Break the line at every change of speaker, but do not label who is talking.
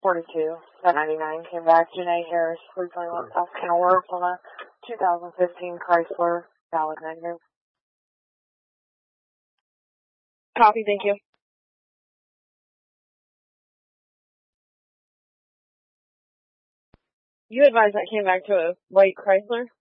42, 1099 came back. Janae Harris, please learn what else can work on a 2015 Chrysler, valid negative.
Copy, thank you. You advised that came back to a white Chrysler?